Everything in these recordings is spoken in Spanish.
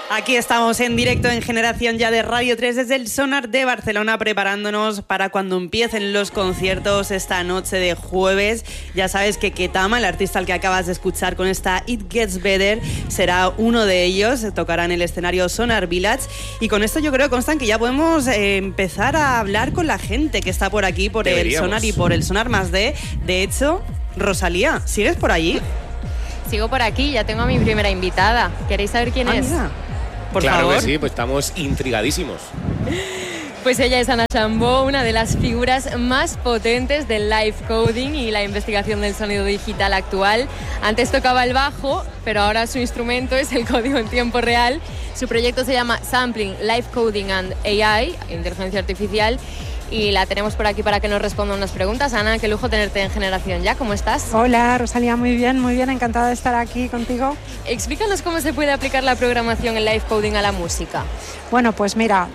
Aquí estamos en directo en Generación Ya de Radio 3 desde el Sonar de Barcelona, preparándonos para cuando empiecen los conciertos esta noche de jueves. Ya sabes que Ketama, el artista al que acabas de escuchar con esta It Gets Better, será uno de ellos. Tocará en el escenario Sonar Village. Y con esto yo creo, Constan, que ya podemos empezar a hablar con la gente que está por aquí, por el Sonar y por el Sonar Más D. De hecho, Rosalía, ¿sigues por allí? Sigo por aquí, ya tengo a mi primera invitada. ¿Queréis saber quién es? Mira. Por claro favor. Que sí, pues estamos intrigadísimos. Pues ella es Ana Chambó, una de las figuras más potentes del live coding y la investigación del sonido digital actual. Antes tocaba el bajo, pero ahora su instrumento es el código en tiempo real. Su proyecto se llama Sampling, Live Coding and AI, inteligencia artificial. Y la tenemos por aquí para que nos responda unas preguntas. Ana, qué lujo tenerte en Generación Ya. ¿Cómo estás? Hola, Rosalía, muy bien, encantada de estar aquí contigo. Explícanos cómo se puede aplicar la programación en live coding a la música. Bueno, pues mira,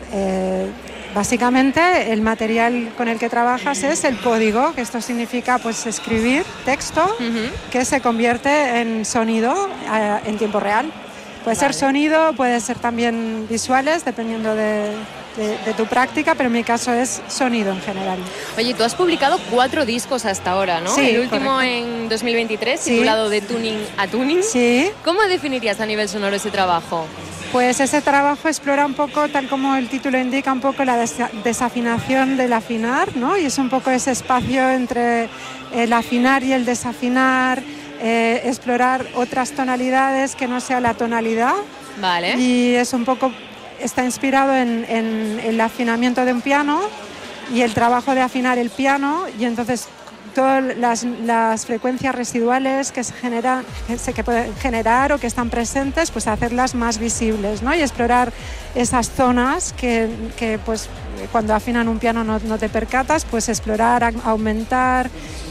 básicamente el material con el que trabajas es el código, que esto significa pues escribir texto que se convierte en sonido en tiempo real. Puede ser sonido, puede ser también visuales, dependiendo de tu práctica, pero en mi caso es sonido en general. Oye, tú has publicado 4 discos hasta ahora, ¿no? Sí, el último correcto. en 2023, Sí. titulado De Tuning a Tuning. Sí. ¿Cómo definirías a nivel sonoro ese trabajo? Pues ese trabajo explora un poco, tal como el título indica, un poco la desafinación del afinar, ¿no? Y es un poco ese espacio entre el afinar y el desafinar, explorar otras tonalidades que no sea la tonalidad. Vale. Y es un poco, está inspirado en el afinamiento de un piano y el trabajo de afinar el piano, y entonces todas las frecuencias residuales que que pueden generar o que están presentes, pues hacerlas más visibles, ¿no? Y explorar esas zonas que pues cuando afinan un piano no te percatas, pues explorar, aumentar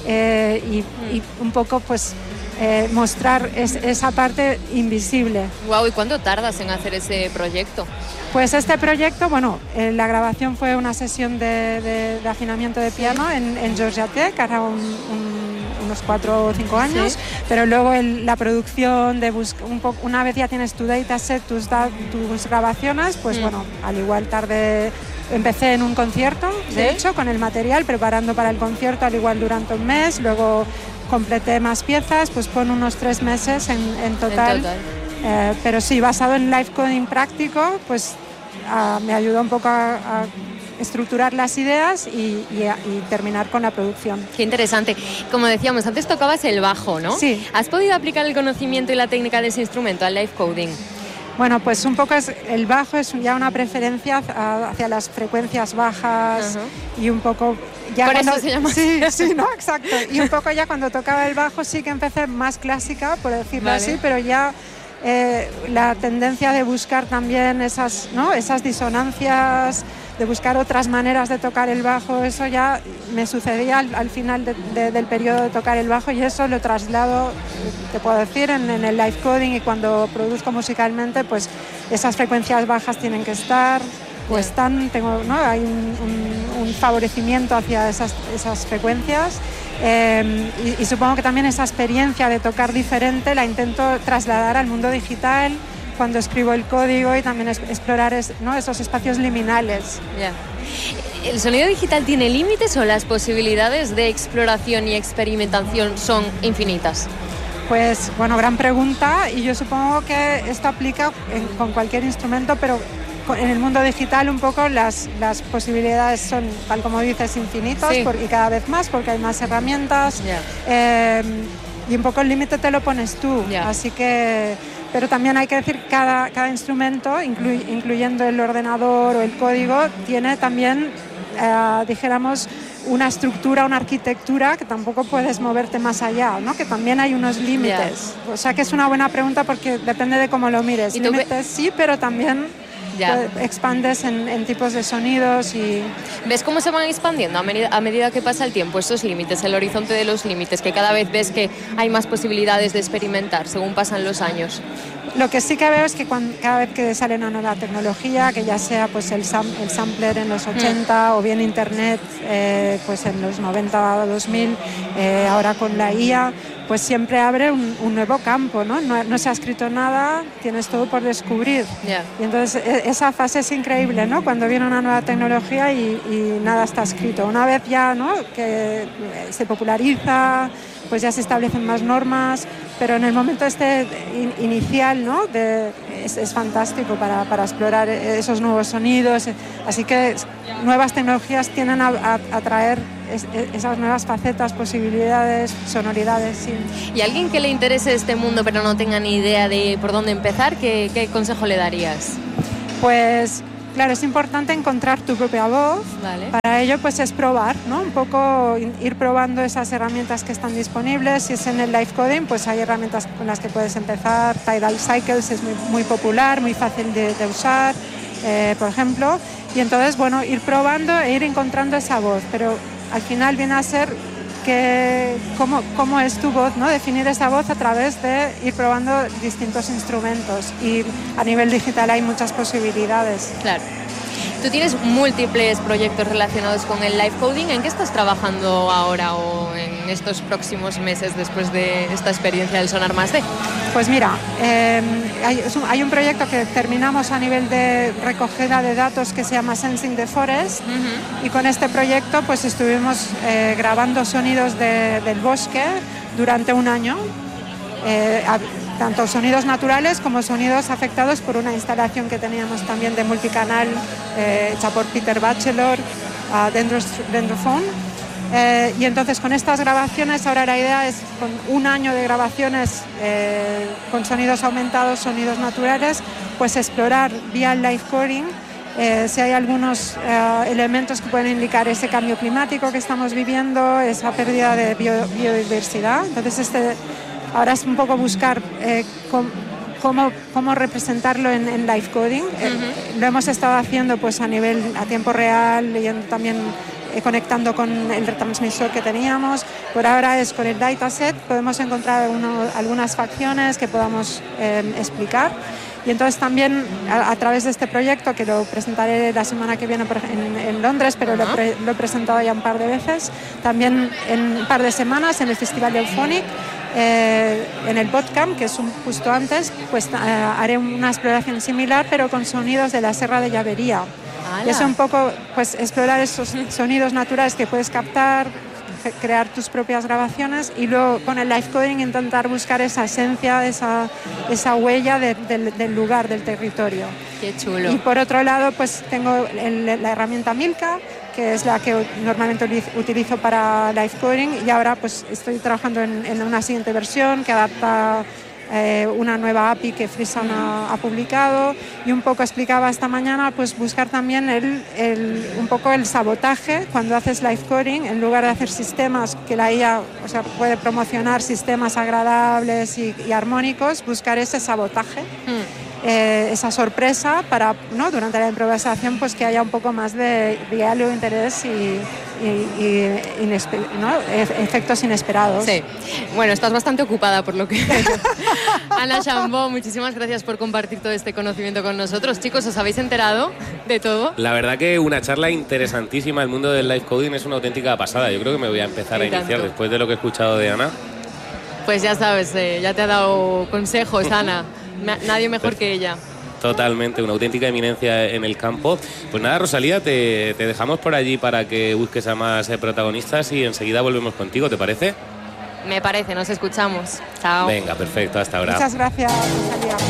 y un poco pues mostrar esa parte invisible. Wow, ¿y cuánto tardas en hacer ese proyecto? Pues este proyecto, bueno, la grabación fue una sesión de afinamiento de piano en Georgia Tech, hará unos 4 o 5 años, pero luego la producción una vez ya tienes tu dataset, tus grabaciones, pues bueno, al igual empecé en un concierto, de hecho, con el material, preparando para el concierto, al igual durante un mes, luego completé más piezas, pues con unos 3 meses en total. Pero sí, basado en live coding práctico, pues me ayudó un poco a estructurar las ideas y terminar con la producción. Qué interesante. Como decíamos, antes tocabas el bajo, ¿no? Sí. ¿Has podido aplicar el conocimiento y la técnica de ese instrumento al live coding? Bueno, pues un poco el bajo es ya una preferencia hacia las frecuencias bajas y un poco... Ya por eso se llama así. Sí, ¿no? Exacto. Y un poco ya cuando tocaba el bajo sí que empecé más clásica, por decirlo así, pero ya la tendencia de buscar también esas disonancias, de buscar otras maneras de tocar el bajo, eso ya me sucedía al final del periodo de tocar el bajo, y eso lo traslado, te puedo decir, en el live coding, y cuando produzco musicalmente, pues esas frecuencias bajas tienen que estar, pues hay un favorecimiento hacia esas frecuencias, y supongo que también esa experiencia de tocar diferente la intento trasladar al mundo digital cuando escribo el código, y también explorar esos espacios liminales. ¿El sonido digital tiene límites o las posibilidades de exploración y experimentación son infinitas? Pues bueno, gran pregunta, y yo supongo que esto aplica con cualquier instrumento, pero en el mundo digital un poco las posibilidades son, tal como dices, infinitas, y cada vez más, porque hay más herramientas, y un poco el límite te lo pones tú, así que... Pero también hay que decir que cada instrumento, incluyendo el ordenador o el código, tiene también, dijéramos, una estructura, una arquitectura que tampoco puedes moverte más allá, ¿no? Que también hay unos límites. O sea que es una buena pregunta porque depende de cómo lo mires. Límites sí, pero también expandes en tipos de sonidos y... ¿Ves cómo se van expandiendo a medida que pasa el tiempo estos límites, el horizonte de los límites, que cada vez ves que hay más posibilidades de experimentar según pasan los años? Lo que sí que veo es que cada vez que sale una nueva tecnología, que ya sea pues el sampler en los 80 o bien internet pues en los 90 o 2000, ahora con la IA, pues siempre abre un nuevo campo, ¿no? No se ha escrito nada, tienes todo por descubrir. Yeah. Y entonces esa fase es increíble, ¿no? Cuando viene una nueva tecnología y nada está escrito. Una vez ya, ¿no?, que se populariza, pues ya se establecen más normas, pero en el momento inicial, ¿no?, es fantástico para explorar esos nuevos sonidos. Así que nuevas tecnologías tienden a traer esas nuevas facetas, posibilidades, sonoridades. Sí. Y a alguien que le interese este mundo pero no tenga ni idea de por dónde empezar, ¿qué consejo le darías? Pues claro, es importante encontrar tu propia voz. Vale. Para ello pues es probar, ¿no? Un poco ir probando esas herramientas que están disponibles. Si es en el live coding, pues hay herramientas con las que puedes empezar. Tidal Cycles es muy popular, muy fácil de usar, por ejemplo. Y entonces, bueno, ir probando e ir encontrando esa voz. Pero al final viene a ser cómo es tu voz, ¿no? Definir esa voz a través de ir probando distintos instrumentos. Y a nivel digital hay muchas posibilidades. Claro. Tú tienes múltiples proyectos relacionados con el live coding. ¿En qué estás trabajando ahora o en estos próximos meses después de esta experiencia del Sonar Más D? Pues mira, hay un proyecto que terminamos a nivel de recogida de datos que se llama Sensing the Forest. Y con este proyecto pues estuvimos grabando sonidos del bosque durante un año. Tanto sonidos naturales como sonidos afectados por una instalación que teníamos también de multicanal hecha por Peter Batchelor, Dendrophone. Y entonces con estas grabaciones ahora la idea es, con un año de grabaciones con sonidos aumentados, sonidos naturales, pues explorar vía el live coding si hay algunos elementos que pueden indicar ese cambio climático que estamos viviendo, esa pérdida de biodiversidad. Entonces ahora es un poco buscar cómo representarlo en live coding. Lo hemos estado haciendo pues a tiempo real y también conectando con el retransmisor que teníamos. Por ahora es con el dataset, podemos encontrar algunas facciones que podamos explicar. Y entonces también a través de este proyecto, que lo presentaré la semana que viene en Londres, pero lo he presentado ya un par de veces, también en un par de semanas en el Festival Euphonic, en el Podcamp, que es justo antes, pues haré una exploración similar pero con sonidos de la Serra de Llavería. Y es un poco pues explorar esos sonidos naturales que puedes captar, crear tus propias grabaciones y luego con el live coding intentar buscar esa esencia, esa huella del lugar, del territorio. Qué chulo. Y por otro lado pues tengo la herramienta Milka, que es la que normalmente utilizo para live coding, y ahora pues estoy trabajando en una siguiente versión que adapta una nueva API que Frisan ha publicado, y un poco explicaba esta mañana pues buscar también un poco el sabotaje cuando haces live coding. En lugar de hacer sistemas que la IA, o sea, puede promocionar sistemas agradables y armónicos, buscar ese sabotaje. Esa sorpresa para, ¿no?, durante la improvisación pues que haya un poco más de diálogo, interés y ¿no?, efectos inesperados. Sí. Bueno, estás bastante ocupada por lo que veo. Ana Chambó, muchísimas gracias por compartir todo este conocimiento con nosotros. Chicos, ¿os habéis enterado de todo? La verdad que una charla interesantísima. El mundo del live coding es una auténtica pasada. Yo creo que me voy a empezar a iniciar después de lo que he escuchado de Ana. Pues ya sabes, ya te ha dado consejos, Ana. Nadie mejor que ella. Totalmente, una auténtica eminencia en el campo. Pues nada, Rosalía, te dejamos por allí para que busques a más protagonistas y enseguida volvemos contigo, ¿te parece? Me parece, nos escuchamos. Chao. Venga, perfecto, hasta ahora. Muchas gracias, Rosalía.